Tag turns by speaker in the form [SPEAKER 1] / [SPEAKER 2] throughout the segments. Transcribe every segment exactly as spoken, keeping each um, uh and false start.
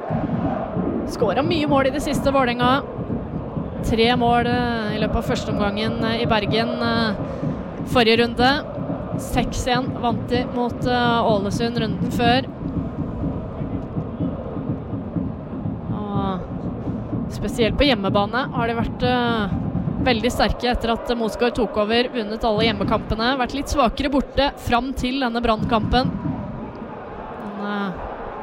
[SPEAKER 1] Skåret mye mål i det siste, Vålerenga. Tre mål i løpet av første omgangen i Bergen forrige runde. seks én vant de mot Ålesund runden før. Og spesielt på hjemmebane har de vært uh, veldig sterke etter at Mosgaard tok over, vunnet alle hjemmekampene. Vært litt svakere borte fram til denne brannkampen. Men uh,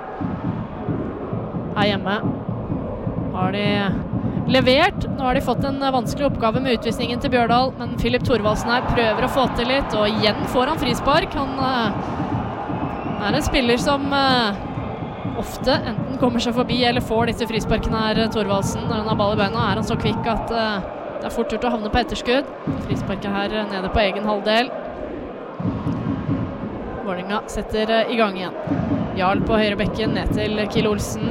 [SPEAKER 1] her hjemme har de levert. Nå har de fått en vanskelig oppgave med utvisningen til Bjørdal, men Filip Thorvaldsen her prøver å få til litt, og igjen får han frispark. Han uh, er en spiller som uh, ofte enten kommer seg forbi eller får disse frisparkene her, Thorvaldsen. Når han har ball i beina er han så kvikk at uh, det er fort gjort å havne på etterskudd. Frisparket her nede på egen halvdel. Vålerenga setter uh, i gang igjen. Jarl på høyre bekken ned til Kiel Olsen.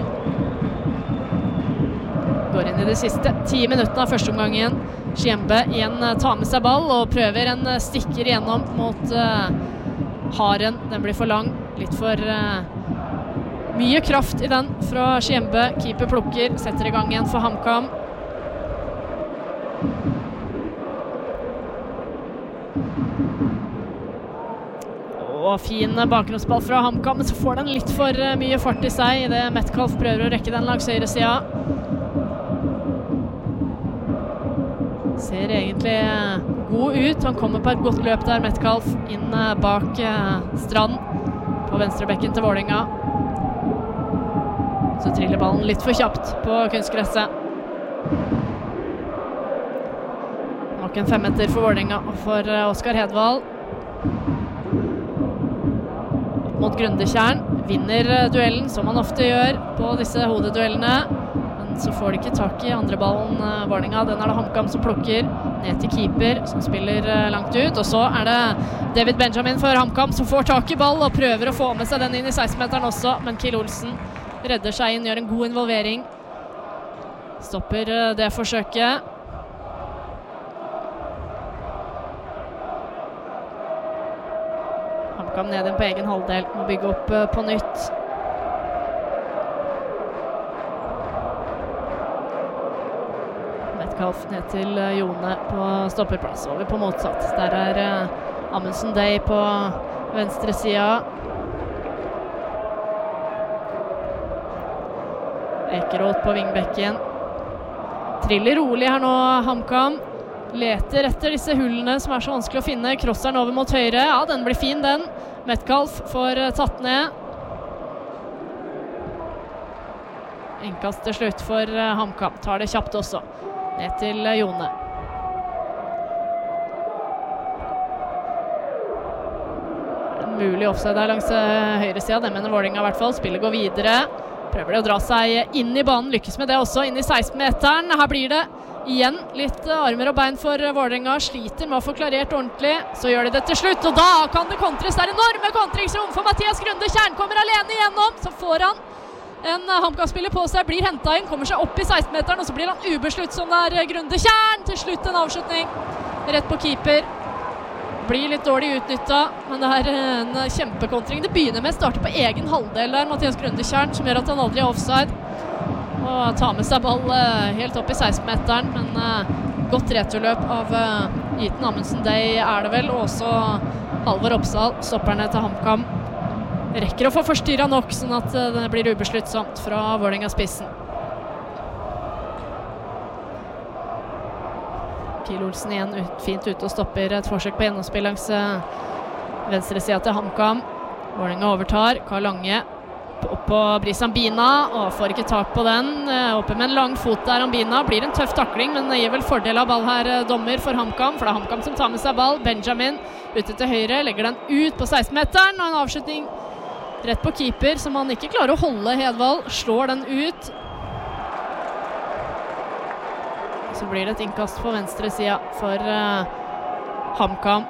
[SPEAKER 1] Går inn i de siste ti minuttene av første omgangen. Skiembe igjen tar med seg ball og prøver en stikker igjennom mot uh, Haren. Den blir for lang. Litt for uh, mye kraft i den fra Skiembe. Keeper plukker, setter i gang igjen for HamKam. Og fin bakgrunnsball fra HamKam, men så får den litt for uh, mye fart i seg i det Metcalf prøver å rekke den langs høyre siden. Ser egentlig god ut. Han kommer på et godt løp der, Metcalf, inn bak eh, Strand på venstrebekken til Vålerenga. Så triller ballen litt for kjapt på kunstgresset. Nok en femmeter for Vålerenga og for eh, Oskar Hedvald. Opp mot Grundekjern. Vinner eh, duellen, som han ofte gjør på disse hodeduellene. Så får de ikke tak i andre ballen uh, Vålerenga. Den er det HamKam som plukker ned til keeper, som spiller uh, langt ut. Og så er det David Benjamin for HamKam som får tak i ball og prøver å få med seg den inn i seksten-meteren også. Men Kiel Olsen redder seg inn, gjør en god involvering. Stopper uh, det forsøket. HamKam ned inn på egen halvdel. Må bygge opp uh, på nytt. Metcalf ned til Jone på stopperplass, over på motsatt. Der er uh, Amundsen Day på venstre siden. Ekeroth på vingbekken. Triller rolig her nå, HamKam. Leter etter disse hullene som er så vanskelig å finne. Crosseren over mot høyre. Ja, den blir fin, den. Metcalf får uh, tatt ned. Innkast til slutt for uh, HamKam. Tar det kjapt også. Ned til Jone. En mulig offside der langs høyre siden, det mener Vålerenga i hvert fall. Spillet går videre. Prøver de å dra seg inn i banen, lykkes med det også, inn i seksten-meteren. Her blir det igjen litt armer og bein for Vålerenga. Sliter med å få klarert ordentlig. Så gjør de det til slutt, og da kan det kontres. Det er enorme kontringsrom for Mathias Grundekjern. Kommer alene igjennom, så får han en HamKam-spiller på seg, blir hentet inn, kommer seg opp i seksten-meteren, og så blir han ubesluttsom der, Grundekjern. Til slutt en avslutning, rett på keeper. Blir litt dårlig utnyttet, men det er en kjempekontring. Det begynner med å starte på egen halvdel der, Mathias Grundekjern, som gjør at han aldri er offside. Og tar med seg ball helt opp i seksten-meteren, men godt returløp av Ethan Amundsen Day er det vel, og også Halvor Oppsal, stopperne til HamKam. Rekker å få forstyrret nok, sånn at det blir ubesluttsomt fra Vålerenga-spissen. Kiel Olsen igjen ut, fint ute og stopper et forsøk på gjennomspill langs venstre siden til HamKam. Vålerenga overtar. Karl Lange opp på Brice Ambina, og får ikke tak på den. Oppe med en lang fot der, Ambina. Blir en tøff takling, men gir vel fordel av ball her, dommer, for HamKam. For det er HamKam som tar med seg ball. Benjamin ute til høyre, legger den ut på seksten-meteren, og en avslutning rett på keeper, som han ikke klarer å holde. Hedvald slår den ut. Så blir det et innkast på venstre siden for uh, HamKam.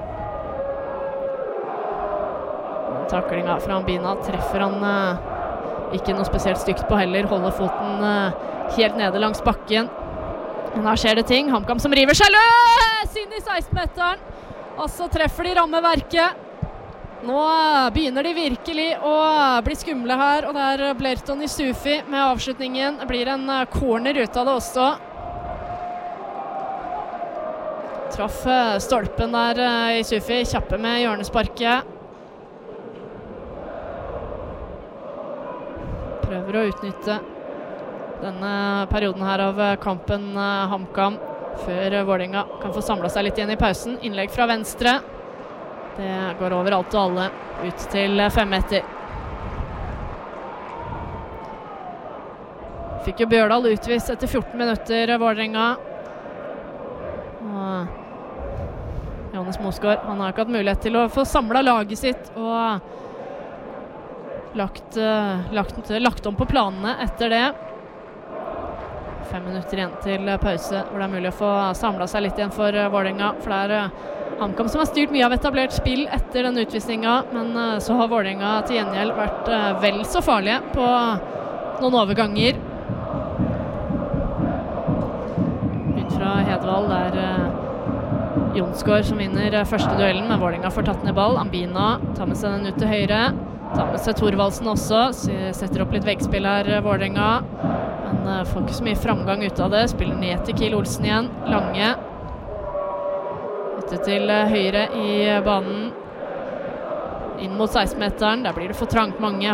[SPEAKER 1] Taklinga fra Ambina treffer han uh, ikke noe spesielt stygt på heller. Holder foten uh, helt nede langs bakken. Men her skjer det ting. HamKam som river seg løs inn i seksten-meteren. Og så treffer de rammeverket. Nå begynner de virkelig å bli skumle her, og det er Blerton Isufi med avslutningen. Det blir en corner ut av det også. Traff stolpen der, Isufi, kjappe med hjørnesparket. Prøver å utnytte denne perioden her av kampen HamKam, før Vålerenga kan få samlet seg litt igjen i pausen. Innlegg fra venstre. Det går over alt og alle, ut til fem meter. Fikk jo Bjørdal utvist etter fjorten minutter, Vålerenga. Og Johannes Mosgaard, han har ikke hatt mulighet til å få samlet laget sitt og lagt, lagt, lagt om på planene etter det. Fem minutter igjen til pause, hvor det er mulig å få samlet seg litt igjen for Vålerenga, for det er HamKam som har styrt mye av etablert spill etter den utvisningen, men så har Vålerenga til gjengjeld vært vel så farlige på noen overganger. Ut fra Hedvald, det er Jonsgaard som vinner første duellen, men Vålerenga får tatt ned ball. Ambina tar med seg den ut til høyre, tar med seg Thorvaldsen også, setter opp litt veggspill her, Vålerenga, men får ikke så mye framgang ut av det. Spiller ned til Kiel Olsen igjen, Lange ute til høyre i banen, inn mot seksten meteren. Der blir det for trangt. Mange